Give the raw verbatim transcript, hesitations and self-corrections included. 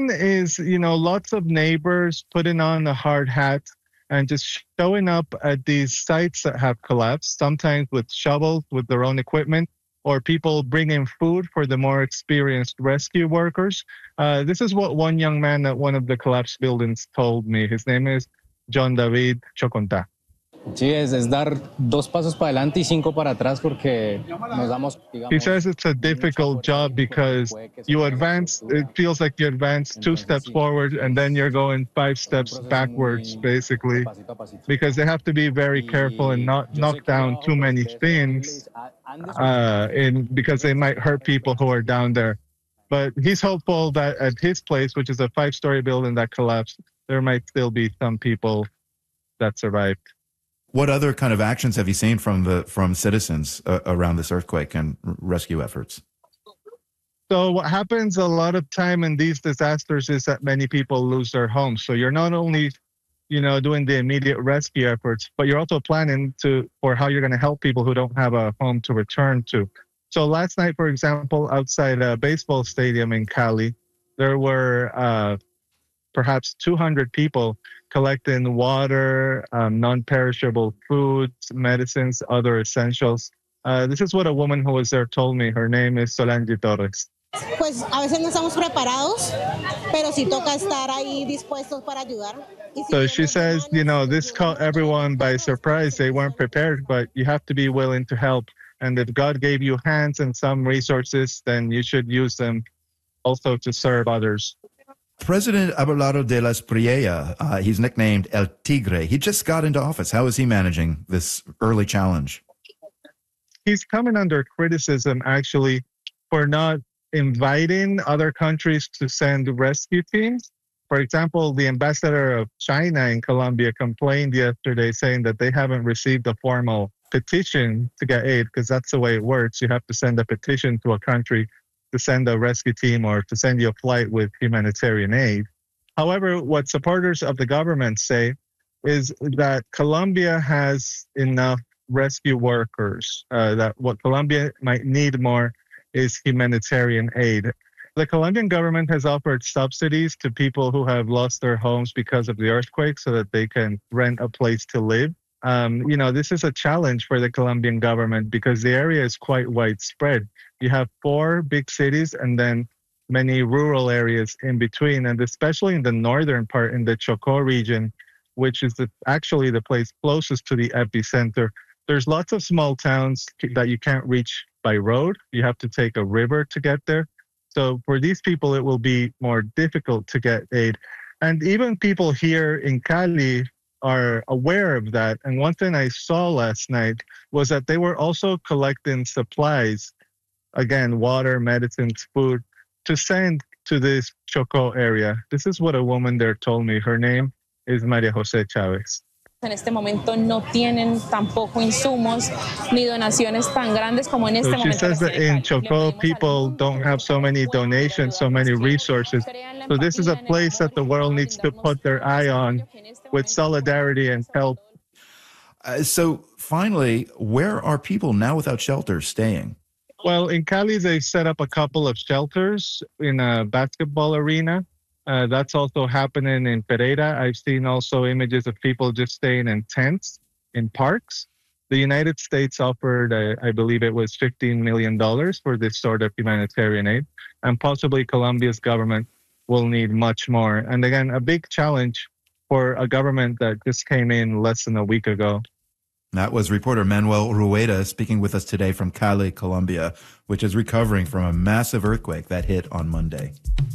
tradition is, you know, lots of neighbors putting on a hard hat and just showing up at these sites that have collapsed, sometimes with shovels, with their own equipment, or people bringing food for the more experienced rescue workers. Uh, this is what one young man at one of the collapsed buildings told me. His name is John David Choconta. Sí, es, es dar dos pasos para adelante y cinco para atrás porque nos damos, digamos, He says it's a difficult job because you advance, it feels like you advance two steps forward and then you're going five steps backwards, basically, because they have to be very careful and not knock down too many things uh, in, because they might hurt people who are down there. But he's hopeful that at his place, which is a five-story building that collapsed, there might still be some people that survived. What other kind of actions have you seen from the from citizens uh, around this earthquake and rescue efforts? So what happens a lot of time in these disasters is that many people lose their homes. So you're not only, you know, doing the immediate rescue efforts, but you're also planning to for how you're going to help people who don't have a home to return to. So last night, for example, outside a baseball stadium in Cali, there were uh, perhaps two hundred people collecting water, um, non-perishable foods, medicines, other essentials. Uh, this is what a woman who was there told me. Her name is Solange Torres. Pues a veces no estamos preparados, pero sí toca estar ahí dispuestos para ayudar. So she says, you know, this caught everyone by surprise. They weren't prepared, but you have to be willing to help. And if God gave you hands and some resources, then you should use them also to serve others. President Abelardo de la Espriella, uh, he's nicknamed El Tigre. He just got into office. How is he managing this early challenge? He's coming under criticism, actually, for not inviting other countries to send rescue teams. For example, the ambassador of China in Colombia complained yesterday saying that they haven't received a formal petition to get aid, because that's the way it works. You have to send a petition to a country to send a rescue team or to send you a flight with humanitarian aid. However, what supporters of the government say is that Colombia has enough rescue workers, uh, that what Colombia might need more is humanitarian aid. The Colombian government has offered subsidies to people who have lost their homes because of the earthquake so that they can rent a place to live. Um, you know, this is a challenge for the Colombian government because the area is quite widespread. You have four big cities and then many rural areas in between, and especially in the northern part, in the Chocó region, which is the, actually the place closest to the epicenter. There's lots of small towns that you can't reach by road. You have to take a river to get there. So for these people, it will be more difficult to get aid. And even people here in Cali are aware of that. And one thing I saw last night was that they were also collecting supplies, again, water, medicines, food, to send to this Chocó area. This is what a woman there told me. Her name is Maria Jose Chavez. En este momento no tienen tampoco insumos ni donaciones tan grandes como en este so momento. She says that in Chocó, people don't have so many donations, so many resources. So this is a place that the world needs to put their eye on with solidarity and help. Uh, so finally, where are people now without shelter staying? Well, in Cali, they set up a couple of shelters in a basketball arena. Uh, that's also happening in Pereira. I've seen also images of people just staying in tents in parks. The United States offered, uh, I believe it was fifteen million dollars for this sort of humanitarian aid, and possibly Colombia's government will need much more. And again, a big challenge for a government that just came in less than a week ago. That was reporter Manuel Rueda speaking with us today from Cali, Colombia, which is recovering from a massive earthquake that hit on Monday.